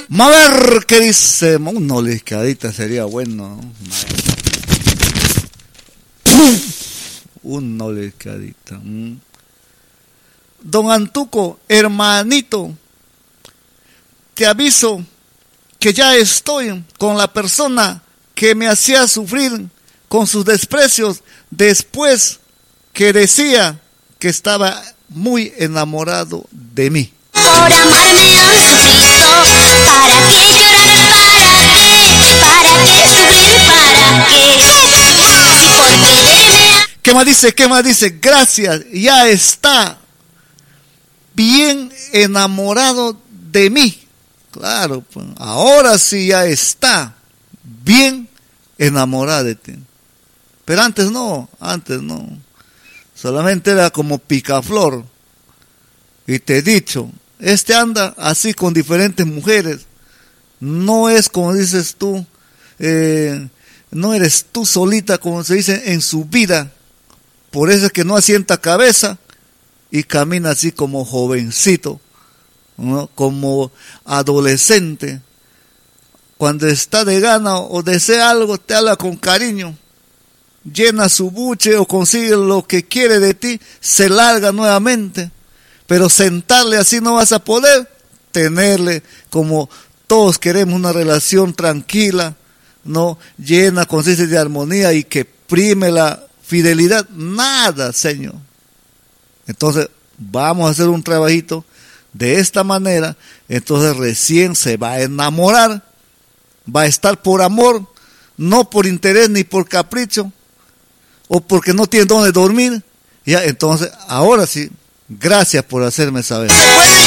A ver qué dice. Una oliscadita sería bueno, ¿no? Una oliscadita. Don Antuco, hermanito, te aviso que ya estoy con la persona que me hacía sufrir con sus desprecios después que decía que estaba muy enamorado de mí. Por amarme han sufrido, ¿para qué llorar? ¿Para qué sufrir? ¿Para qué? Si por quererme... ¿Qué más dice? ¿Qué más dice? Gracias, ya está bien enamorado de mí. Claro, pues, ahora sí ya está bien enamorado de ti. Pero antes no. Solamente era como picaflor. Y te he dicho, anda así con diferentes mujeres. No es como dices tú, no eres tú solita, como se dice, en su vida. Por eso es que no asienta cabeza y camina así como jovencito, ¿no? Como adolescente. Cuando está de gana o desea algo, te habla con cariño. Llena su buche o consigue lo que quiere de ti, se larga nuevamente. Pero sentarle así no vas a poder. Tenerle como todos queremos una relación tranquila, no llena, consiste de armonía y que prime la fidelidad. Nada, Señor. Entonces vamos a hacer un trabajito de esta manera. Entonces recién se va a enamorar. Va a estar por amor, no por interés ni por capricho, o porque no tiene dónde dormir. Ya, entonces, ahora sí, gracias por hacerme saber.